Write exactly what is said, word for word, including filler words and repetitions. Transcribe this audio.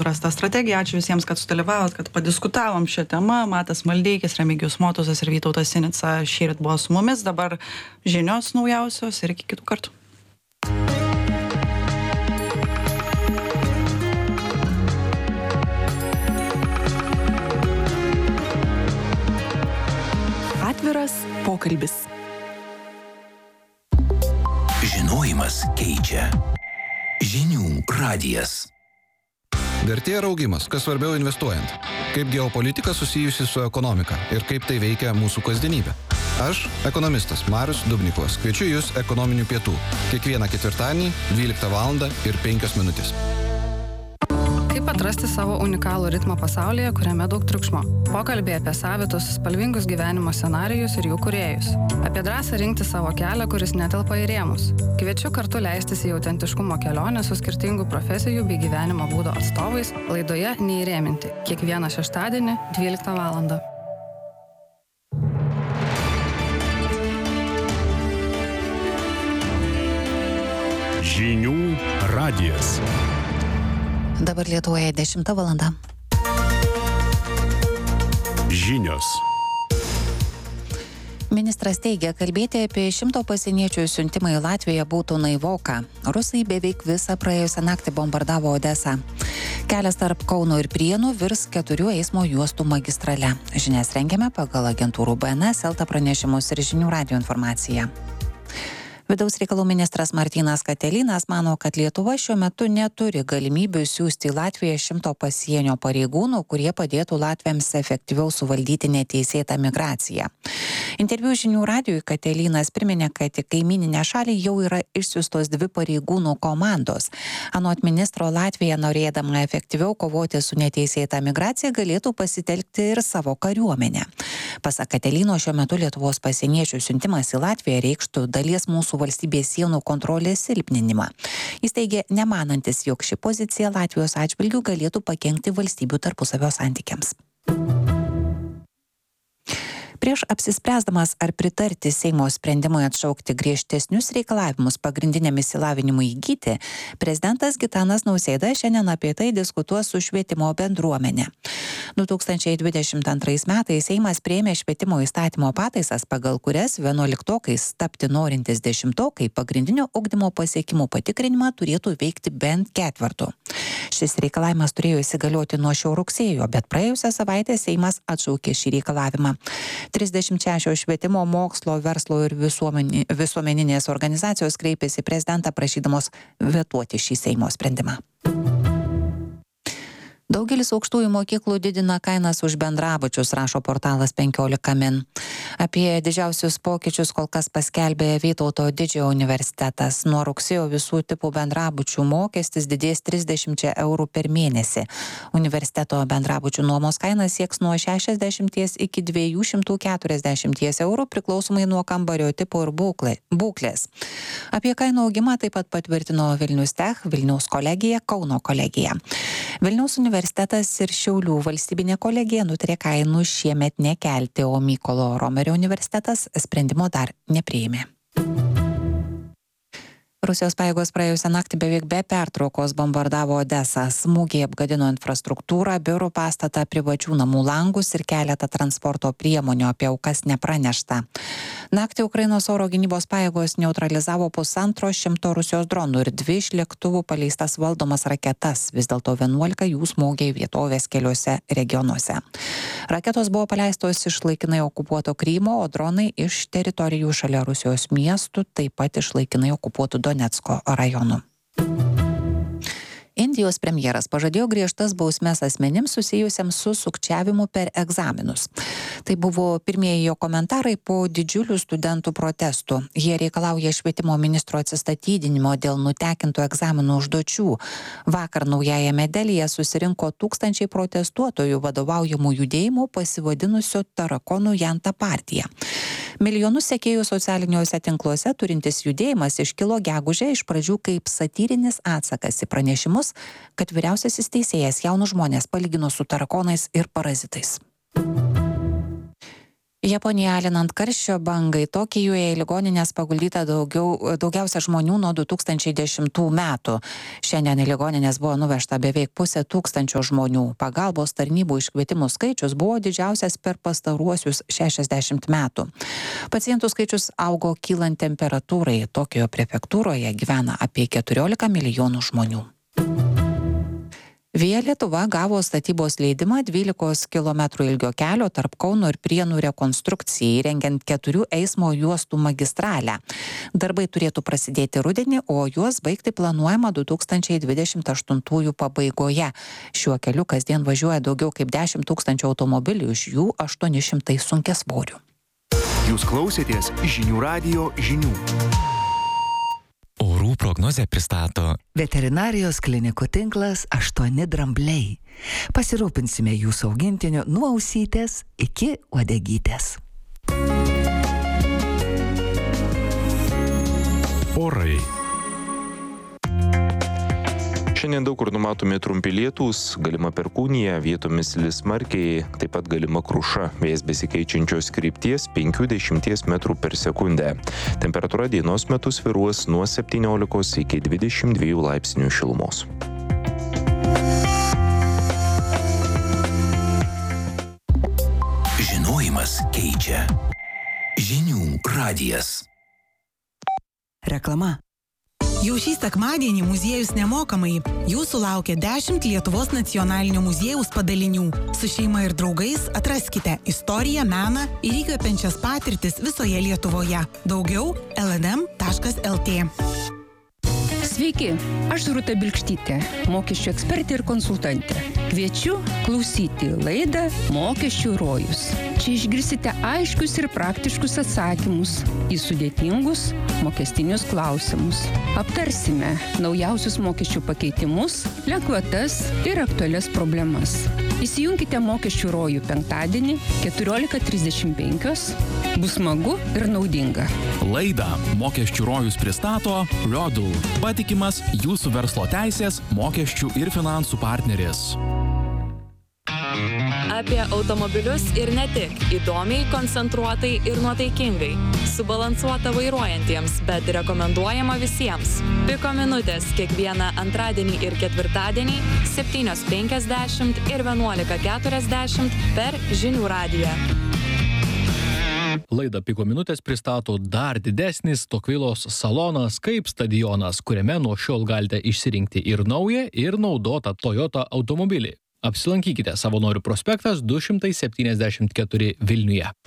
rasta strategija. Ačiū visiems, kad sudalyvavot, kad padiskutavom šią temą. Matas Maldeikis, Remigijus Motuzas ir Vytautas Sinica šįryt buvo su mumis. Dabar žinios naujausios ir iki kitų kartų. Atviras pokalbis. Žinojimas keičia. Žinių radijas. Vertė ir augimas, kas svarbiau investuojant. Kaip geopolitika susijusi su ekonomika ir kaip tai veikia mūsų kasdienybę. Aš, ekonomistas Marius Dubnikovas, kviečiu Jūs ekonominių pietų. Kiekvieną ketvirtadienį, dvyliktą valandą ir penkios minutės. Kaip atrasti savo unikalų ritmą pasaulyje, kuriame daug triukšmo? Pokalbė apie savitus, spalvingus gyvenimo scenarijus ir jų kūrėjus. Apie drąsą rinkti savo kelią, kuris netelpa į rėmus. Kviečiu kartu leistis į autentiškumo kelionę su skirtingų profesijų bei gyvenimo būdo atstovais laidoje Neįrėminti. Kiekvieną šeštadienį, dvyliktą valandą. Žinių radijas. Dabar Lietuvoje dešimta valanda. Žinios. Ministras teigia, kalbėti apie šimto pasieniečių siuntimą į Latviją būtų naivoka. Rusai beveik visą praėjusią naktį bombardavo Odesą. Kelias tarp Kauno ir Prienų virs keturių eismo juostų magistrale. Žinias rengiame pagal agentūrų B N S, Elta pranešimus ir Žinių radijo informaciją. Vidaus reikalų ministras Martynas Katelinas mano, kad Lietuva šiuo metu neturi galimybių siųsti į Latviją šimto pasienio pareigūnų, kurie padėtų latviams efektyviau suvaldyti neteisėtą migraciją. Interviu Žinių radijui Katelinas priminė, kad į kaimyninę šalį jau yra išsiųstos dvi pareigūnų komandos. Anot ministro, Latvija, norėdama efektyviau kovoti su neteisėta migracija, galėtų pasitelkti ir savo kariuomenę. Pasak Katelino, šiuo metu Lietuvos pasieniečių siuntimas į Latviją reikštų dalies mūsų valstybės sienų kontrolės silpninimą. Jis teigia, nemanantis, jog ši pozicija Latvijos atžvilgiu galėtų pakenkti valstybių tarpusavio santykiams. Prieš apsispręsdamas ar pritarti Seimo sprendimui atšaukti griežtesnius reikalavimus pagrindiniam išsilavinimui įgyti, prezidentas Gitanas Nausėda šiandien apie tai diskutuos su švietimo bendruomenė. du tūkstančiai dvidešimt antrais metais Seimas priėmė švietimo įstatymo pataisas, pagal kurias vienuoliktokais tapti norintys dešimtokai pagrindinio ugdymo pasiekimų patikrinimą turėtų veikti bent ketvertu. Šis reikalavimas turėjo įsigalioti nuo šio rugsėjo, bet praėjusią savaitę Seimas atšaukė šį reikalavimą. trisdešimt šešios švietimo, mokslo, verslo ir visuomeni, visuomeninės organizacijos kreipėsi prezidentą prašydamos vetuoti šį Seimo sprendimą. Daugelis aukštųjų mokyklų didina kainas už bendrabučius, rašo portalas penkiolika min. Apie didžiausius pokyčius kol kas paskelbė Vytauto Didžiojo universitetas. Nuo rugsėjo visų tipų bendrabučių mokestis didės trisdešimt eurų per mėnesį. Universiteto bendrabučių nuomos kaina sieks nuo šešiasdešimt iki dviejų šimtų keturiasdešimt eurų priklausomai nuo kambario tipo ir būklė, būklės. Apie kainų augimą taip pat patvirtino Vilnius Tech, Vilniaus kolegija, Kauno kolegija. Vilniaus universitetas ir Šiaulių valstybinė kolegija nutarė kainų šiemet nekelti, o Mykolo Romerio universitetas sprendimo dar nepriėmė. Rusijos pajėgos praėjusią naktį beveik be pertraukos bombardavo Odesą. Smūgiai apgadino infrastruktūrą, biurų pastatą, privačių namų langus ir keletą transporto priemonių, apie aukas nepranešta. Naktį Ukrainos oro gynybos pajėgos neutralizavo pusantro šimto Rusijos dronų ir dvi iš lėktuvų paleistas valdomas raketas. Vis dėlto vienuolika jų smogė į vietovės keliuose regionuose. Raketos buvo paleistos iš laikinai okupuoto Krymo, o dronai iš teritorijų šalia Rusijos miestų, taip pat iš laikinai okupuotų Donecko rajonų. Indijos premjeras pažadėjo griežtas bausmes asmenims susijusiems su sukčiavimu per egzaminus. Tai buvo pirmieji jo komentarai po didžiulių studentų protestų. Jie reikalauja švietimo ministro atsistatydinimo dėl nutekintų egzaminų užduočių. Vakar Naujajame Delyje susirinko tūkstančiai protestuotojų vadovaujamų judėjimų pasivadinusių Tarakonų Janta partija. Milijonus sekėjų socialiniuose tinkluose turintis judėjimas iškilo gegužę iš pradžių kaip satyrinis atsakas į pranešimus, kad vyriausiasis teisėjas jaunus žmonės palygino su tarakonais ir parazitais. Japonija alinant karščio bangai, Tokijoje į ligoninės paguldyta daugiau, daugiausia žmonių nuo du tūkstančiai dešimtų metų. Šiandien į ligoninės buvo nuvežta beveik pusė tūkstančio žmonių. Pagalbos tarnybų iškvietimų skaičius buvo didžiausias per pastaruosius šešiasdešimt metų. Pacientų skaičius augo kylant temperatūrai. Tokijo prefektūroje gyvena apie keturiolika milijonų žmonių. Via Lietuva gavo statybos leidimą dvylikos kilometrų ilgio kelio tarp Kauno ir Prienų rekonstrukcijai, rengiant keturių eismo juostų magistralę. Darbai turėtų prasidėti rudenį, o juos baigti planuojama du tūkstančiai dvidešimt aštuntųjų pabaigoje. Šiuo keliu kasdien važiuoja daugiau kaip dešimt tūkstančių automobilių, iš jų aštuoni šimtai sunkiasvorių. Jūs klausėtės žinių radijo žinių. Orų prognozę pristato veterinarijos klinikų tinklas aštuoni drambliai. Pasirūpinsime jūsų augintiniu nuo ausytės iki uodegytės. Orai. Šiandien daug kur numatomi trumpi lietūs, galima perkūnija, vietomis lis smarkiai, taip pat galima kruša, vėjas besikeičiančios krypties penki dešimties metrų per sekundę. Temperatūra dienos metu svyruos nuo septyniolikos iki dvidešimt dviejų laipsnių šilumos. Žinojimas keičia. Žinių radijas. Reklama. Jau šį sekmadienį muziejus nemokamai. Jūsų laukia dešimt Lietuvos nacionalinio muziejaus padalinių. Su šeima ir draugais atraskite istoriją, meną ir įkvepiančias patirtis visoje Lietuvoje. Daugiau el en em taškas el tė. Sveiki, aš Rūta Bilkštytė, mokesčių ekspertė ir konsultantė. Kviečiu klausyti laidą Mokesčių rojus. Čia išgirsite aiškius ir praktiškus atsakymus į sudėtingus mokestinius klausimus. Aptarsime naujausius mokesčių pakeitimus, lengvatas ir aktualias problemas. Įsijunkite Mokesčių rojų penktadienį keturiolika trisdešimt penkios. Bus smagu ir naudinga. Laidą Mokesčių rojus pristato Rodl, patikimas jūsų verslo teisės, mokesčių ir finansų partneris. Apie automobilius ir ne tik. Įdomiai, koncentruotai ir nuotaikingai. Subalansuota vairuojantiems, bet rekomenduojama visiems. Piko minutės kiekvieną antradienį ir ketvirtadienį septynios penkiasdešimt ir vienuolika keturiasdešimt per žinių radiją. Laidą Piko minutės pristato dar didesnis Tokvilos salonas kaip stadionas, kuriame nuo šiol galite išsirinkti ir naują, ir naudotą Toyota automobilį. Apsilankykite Savanorių prospektas du šimtai septyniasdešimt keturi Vilniuje.